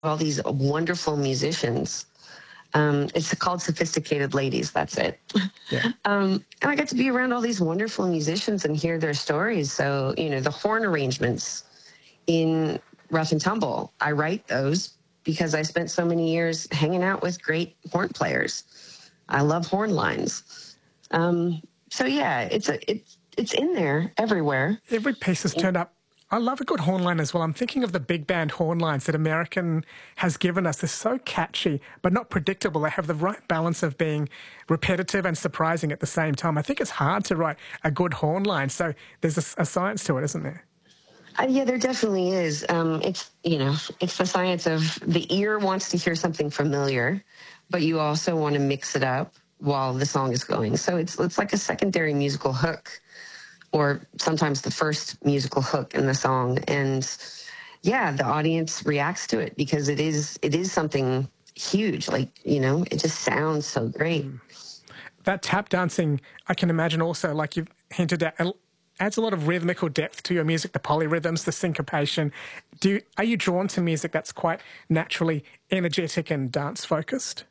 all these wonderful musicians. It's called Sophisticated Ladies. That's it. Yeah. And I got to be around all these wonderful musicians and hear their stories. So, the horn arrangements in Rough and Tumble, I write those because I spent so many years hanging out with great horn players. I love horn lines. So yeah, it's in there everywhere. Every piece has turned up. I love a good horn line as well. I'm thinking of the big band horn lines that American has given us. They're so catchy, but not predictable. They have the right balance of being repetitive and surprising at the same time. I think it's hard to write a good horn line. So there's a science to it, isn't there? Yeah, there definitely is. It's the science of the ear wants to hear something familiar, but you also want to mix it up while the song is going. So it's like a secondary musical hook, or sometimes the first musical hook in the song. And yeah, the audience reacts to it because it is something huge. Like, it just sounds so great. That tap dancing, I can imagine also, like you've hinted at, adds a lot of rhythmical depth to your music, the polyrhythms, the syncopation. Are you drawn to music that's quite naturally energetic and dance focused?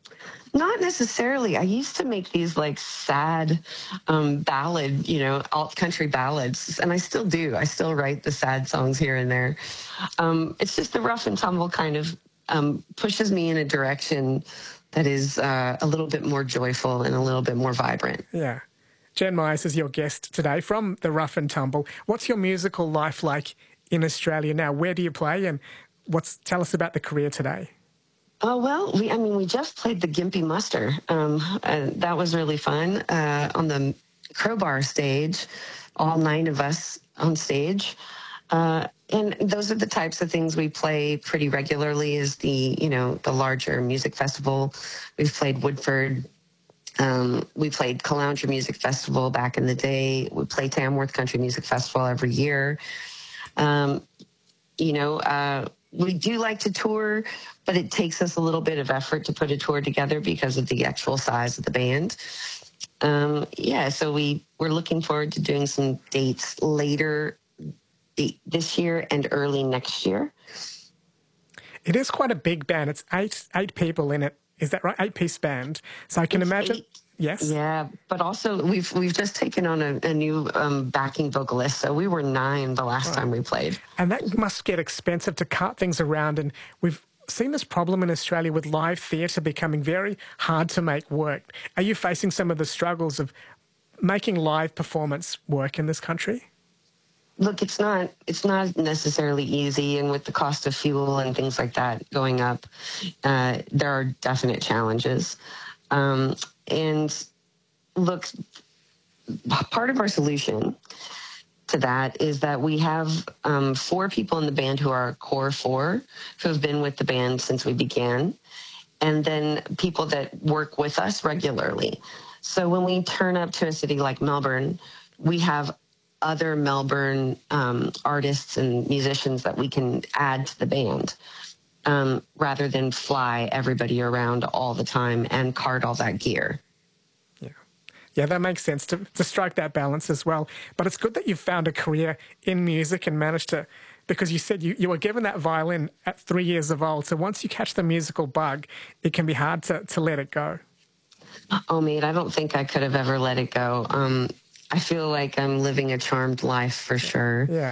Not necessarily. I used to make these like sad ballad, alt country ballads, and I still do. I still write the sad songs here and there. It's just the Rough and Tumble kind of pushes me in a direction that is a little bit more joyful and a little bit more vibrant. Yeah. Jen Myers is your guest today from the Rough and Tumble. What's your musical life like in Australia now? Where do you play, and tell us about the career today? Oh, well, we just played the Gympie Muster. That was really fun on the Crowbar stage, all 9 of us on stage. And those are the types of things we play pretty regularly is the larger music festival. We've played Woodford. We played Caloundra Music Festival back in the day. We play Tamworth Country Music Festival every year. We do like to tour, but it takes us a little bit of effort to put a tour together because of the actual size of the band. So we're looking forward to doing some dates later this year and early next year. It is quite a big band. It's eight people in it. Is that right? 8-piece band. So I can imagine. 8. Yes. Yeah, but also we've just taken on a new backing vocalist. So we were 9 the last time we played. And that must get expensive to cart things around. And we've seen this problem in Australia with live theatre becoming very hard to make work. Are you facing some of the struggles of making live performance work in this country? Look, it's not necessarily easy, and with the cost of fuel and things like that going up, there are definite challenges. And look, part of our solution to that is that we have 4 people in the band who are our core 4, who have been with the band since we began, and then people that work with us regularly. So when we turn up to a city like Melbourne, we have other Melbourne artists and musicians that we can add to the band. Rather than fly everybody around all the time and cart all that gear. Yeah, that makes sense to strike that balance as well. But it's good that you've found a career in music and managed to, because you said you were given that violin at 3 years of old. So once you catch the musical bug, it can be hard to let it go. Oh, mate, I don't think I could have ever let it go. I feel like I'm living a charmed life for sure. Yeah.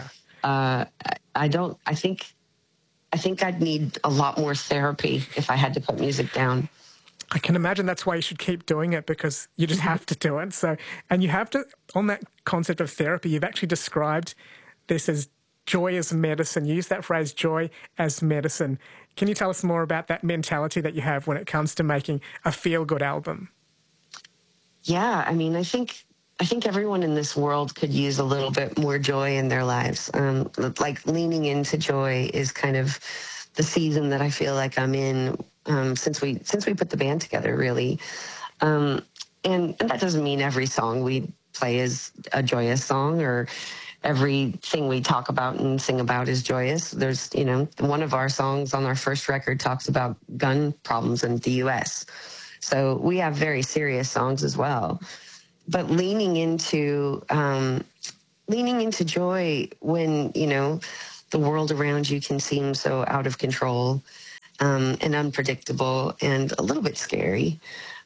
I think I'd need a lot more therapy if I had to put music down. I can imagine that's why you should keep doing it, because you just have to do it. So, and you have to, on that concept of therapy, you've actually described this as joy as medicine. You use that phrase, joy as medicine. Can you tell us more about that mentality that you have when it comes to making a feel-good album? Yeah, I think everyone in this world could use a little bit more joy in their lives. Like leaning into joy is kind of the season that I feel like I'm in since we put the band together, really. And that doesn't mean every song we play is a joyous song or everything we talk about and sing about is joyous. There's, one of our songs on our first record talks about gun problems in the U.S. So we have very serious songs as well. But leaning into joy when, the world around you can seem so out of control, and unpredictable and a little bit scary.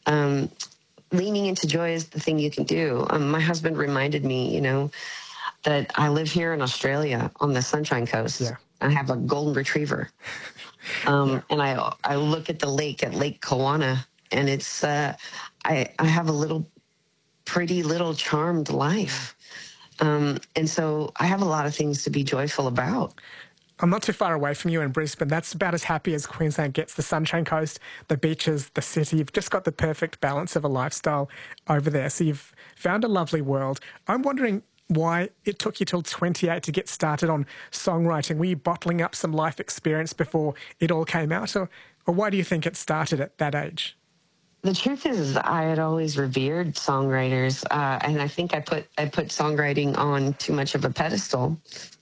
Leaning into joy is the thing you can do. My husband reminded me, that I live here in Australia on the Sunshine Coast. Yeah. I have a golden retriever. And I look at the lake at Lake Kawana, and it's, I have a pretty little charmed life. And so I have a lot of things to be joyful about. I'm not too far away from you in Brisbane. That's about as happy as Queensland gets. The Sunshine Coast, the beaches, the city. You've just got the perfect balance of a lifestyle over there. So you've found a lovely world. I'm wondering why it took you till 28 to get started on songwriting. Were you bottling up some life experience before it all came out? Or why do you think it started at that age? The truth is I had always revered songwriters, and I think I put songwriting on too much of a pedestal.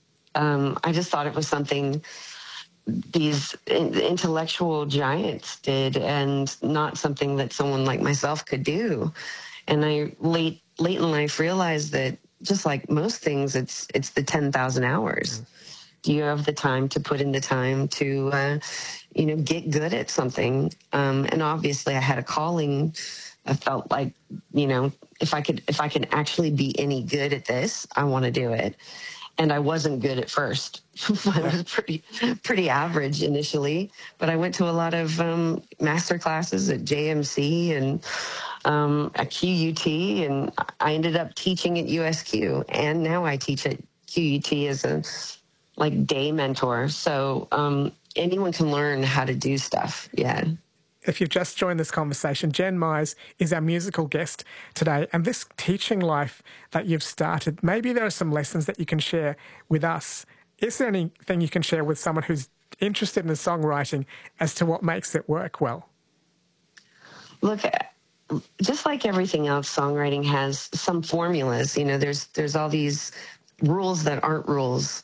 I just thought it was something these intellectual giants did, and not something that someone like myself could do. And I late in life realized that, just like most things, it's the 10,000 hours. Do you have the time to put in the time to, get good at something? And obviously I had a calling. I felt like, if I can actually be any good at this, I want to do it. And I wasn't good at first. I was pretty average initially, but I went to a lot of master classes at JMC and at QUT, and I ended up teaching at USQ, and now I teach at QUT as a day mentor. So anyone can learn how to do stuff. Yeah. If you've just joined this conversation, Jen Myers is our musical guest today. And this teaching life that you've started, maybe there are some lessons that you can share with us. Is there anything you can share with someone who's interested in songwriting as to what makes it work well? Look, just like everything else, songwriting has some formulas. There's all these rules that aren't rules.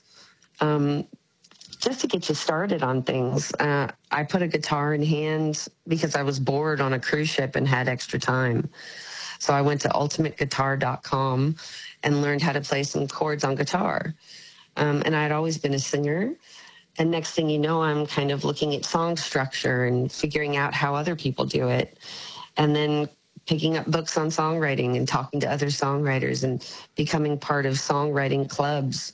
Just to get you started on things, I put a guitar in hand because I was bored on a cruise ship and had extra time. So I went to ultimateguitar.com and learned how to play some chords on guitar. And I'd always been a singer. And next thing you know, I'm kind of looking at song structure and figuring out how other people do it. And then picking up books on songwriting and talking to other songwriters and becoming part of songwriting clubs.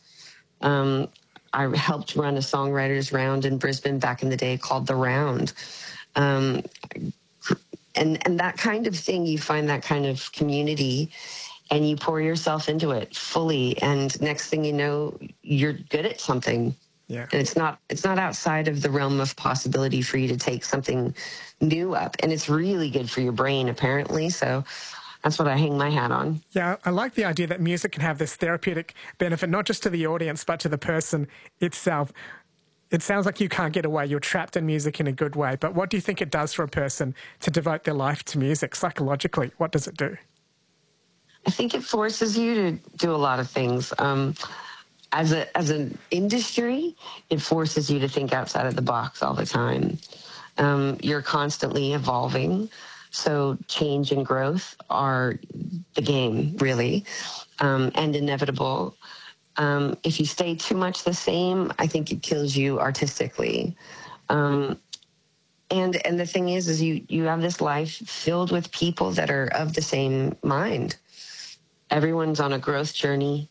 I helped run a songwriters round in Brisbane back in the day called The Round. And that kind of thing, you find that kind of community and you pour yourself into it fully. And next thing you know, you're good at something. Yeah. And it's not outside of the realm of possibility for you to take something new up. And it's really good for your brain, apparently. So that's what I hang my hat on. Yeah, I like the idea that music can have this therapeutic benefit, not just to the audience, but to the person itself. It sounds like you can't get away. You're trapped in music in a good way. But what do you think it does for a person to devote their life to music psychologically? What does it do? I think it forces you to do a lot of things. As an industry, it forces you to think outside of the box all the time. You're constantly evolving. So change and growth are the game, really, and inevitable. If you stay too much the same, I think it kills you artistically. And the thing is you have this life filled with people that are of the same mind. Everyone's on a growth journey,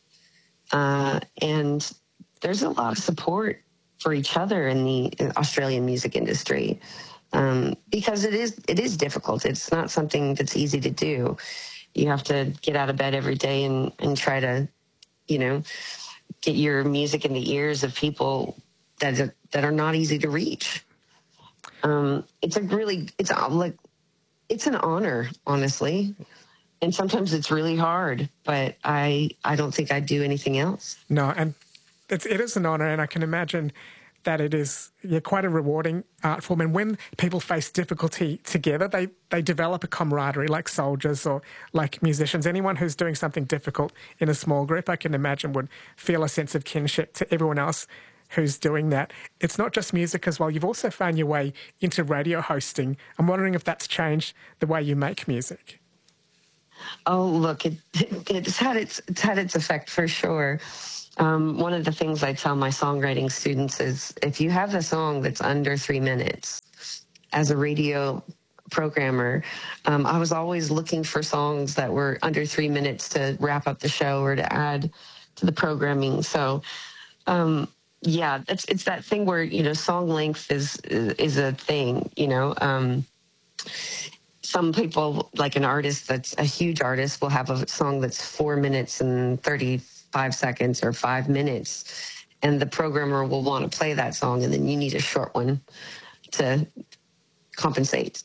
and there's a lot of support for each other in the Australian music industry. Because it is difficult. It's not something that's easy to do. You have to get out of bed every day and try to, get your music in the ears of people that are not easy to reach. It's an honor, honestly. And sometimes it's really hard, but I don't think I'd do anything else. No, and it is an honor, and I can imagine that it is quite a rewarding art form. And when people face difficulty together, they develop a camaraderie like soldiers or like musicians. Anyone who's doing something difficult in a small group, I can imagine, would feel a sense of kinship to everyone else who's doing that. It's not just music as well. You've also found your way into radio hosting. I'm wondering if that's changed the way you make music. Oh, look, it's had its effect for sure. One of the things I tell my songwriting students is if you have a song that's under 3 minutes, as a radio programmer, I was always looking for songs that were under 3 minutes to wrap up the show or to add to the programming. So, yeah, it's that thing where song length is a thing. Some people, like an artist that's a huge artist, will have a song that's 4 minutes and 35 seconds or 5 minutes, and the programmer will want to play that song, and then you need a short one to compensate.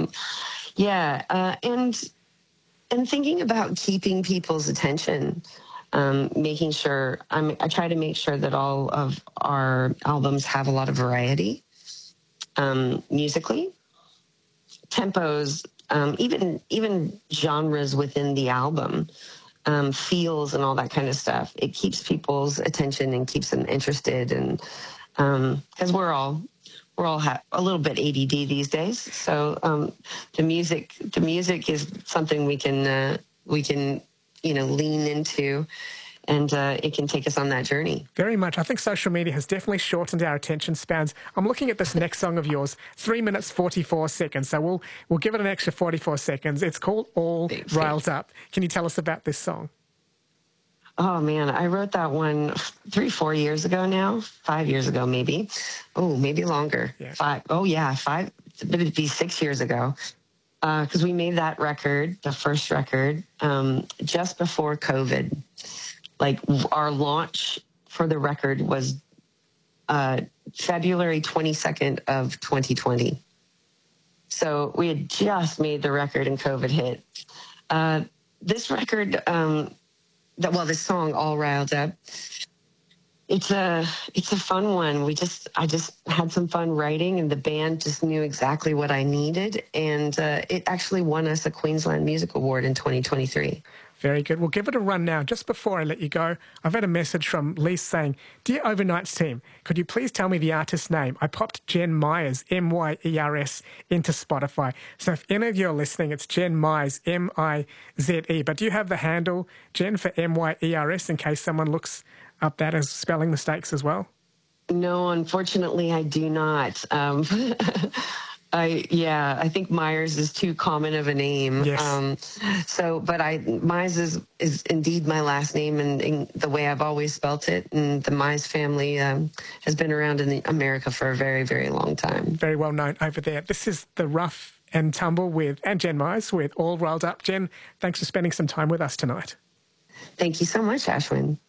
And thinking about keeping people's attention, making sure I try to make sure that all of our albums have a lot of variety, musically, tempos, even genres within the album, feels and all that kind of stuff. It keeps people's attention and keeps them interested, and because we're all a little bit ADD these days. So the music is something we can lean into, and it can take us on that journey. Very much. I think social media has definitely shortened our attention spans. I'm looking at this next song of yours, 3 minutes 44 seconds. So we'll give it an extra 44 seconds. It's called All Riled Up. Can you tell us about this song? Oh, man, I wrote that one 3-4 years ago now, 5 years ago maybe. Oh, maybe longer. Yeah. 5. Oh, yeah, 5. It'd be 6 years ago. Because we made that record, the first record, just before COVID. Like, our launch for the record was February 22nd of 2020. So we had just made the record and COVID hit. This record... this song, All Riled Up, it's a fun one. I just had some fun writing, and the band just knew exactly what I needed, and it actually won us a Queensland Music Award in 2023. Very good. We'll give it a run now. Just before I let you go, I've had a message from Lise saying, "Dear Overnights team, could you please tell me the artist's name? I popped Jen Myers, M-Y-E-R-S, into Spotify. So if any of you are listening, it's Jen Myers, M-I-Z-E. But do you have the handle, Jen, for M-Y-E-R-S, in case someone looks up that as spelling mistakes as well?" No, unfortunately, I do not. I think Myers is too common of a name. Yes. Myers is indeed my last name, and the way I've always spelt it. And the Myers family has been around in America for a very, very long time. Very well known over there. This is the Rough and Tumble and Jen Myers with All Riled Up. Jen, thanks for spending some time with us tonight. Thank you so much, Ashwin.